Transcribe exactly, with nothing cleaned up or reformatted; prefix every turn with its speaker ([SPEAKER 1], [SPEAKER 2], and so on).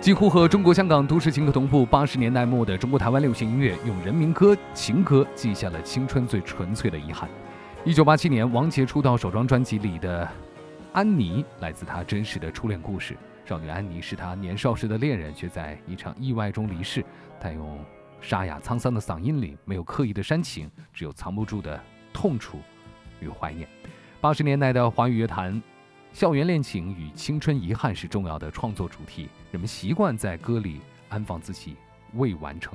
[SPEAKER 1] 几乎和中国香港都市情歌同步，八十年代末的中国台湾流行音乐用人民歌、情歌记下了青春最纯粹的遗憾。一九八七年，王杰出道首张专辑里的《安妮》来自他真实的初恋故事。少女安妮是他年少时的恋人，却在一场意外中离世。他用沙哑沧桑的嗓音里，没有刻意的煽情，只有藏不住的痛楚与怀念。八十年代的华语乐坛，校园恋情与青春遗憾是重要的创作主题，人们习惯在歌里安放自己未完成